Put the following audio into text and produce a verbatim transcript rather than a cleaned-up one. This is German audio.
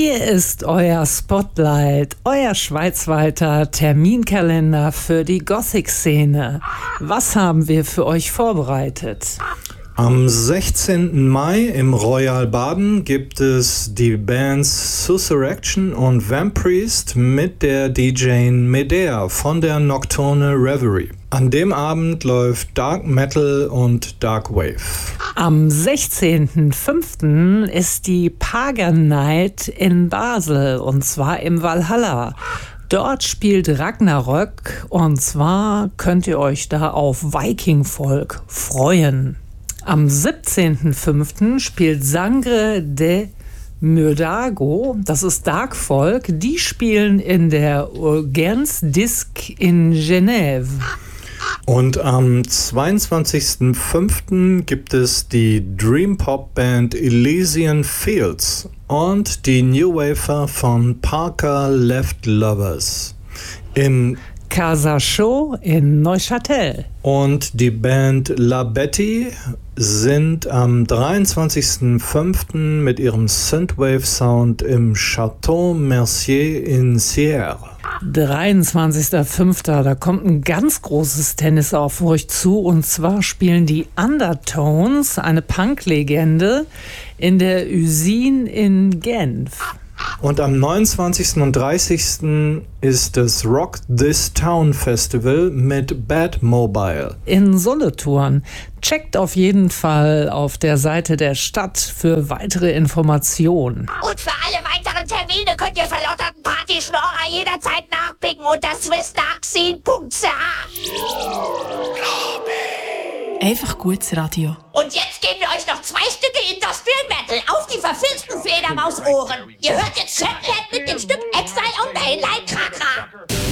Hier ist euer Spotlight, euer schweizweiter Terminkalender für die Gothic-Szene. Was haben wir für euch vorbereitet? Am sechzehnten Mai im Royal Baden gibt es die Bands Susurrection und Vampriest mit der D J Medea von der Nocturne Reverie. An dem Abend läuft Dark Metal und Dark Wave. Am sechzehnten fünften ist die Pagan Night in Basel, und zwar im Valhalla. Dort spielt Ragnarök, und zwar könnt ihr euch da auf Viking-Folk freuen. Am siebzehnten fünften spielt Sangre de Myrdago, das ist Dark Folk, die spielen in der Urgens Disc in Genève. Und am zweiundzwanzigsten fünften gibt es die Dream Pop Band Elysian Fields und die New Wafer von Parker Left Lovers im Casa Show in Neuchâtel. Und die Band La Betty sind am dreiundzwanzigsten fünften mit ihrem Synthwave-Sound im Château Mercier in Sierre. dreiundzwanzigsten fünften Da kommt ein ganz großes Tennis auf euch zu, und zwar spielen die Undertones, eine Punk-Legende, in der Usine in Genf. Und am neunundzwanzigsten und dreißigsten ist das Rock This Town Festival mit Bad Mobile in Solothurn. Checkt auf jeden Fall auf der Seite der Stadt für weitere Informationen. Und für alle weiteren Termine könnt ihr verlotterten Partyschnorrer jederzeit nachpicken unter swiss dark scene punkt c h. Einfach gutes Radio. Und jetzt geben wir euch noch zwei Stücke Industrial Metal auf die verfilzten Fledermausohren. Ihr hört jetzt Chatpad mit dem Stück Exile on Mainline Krakra.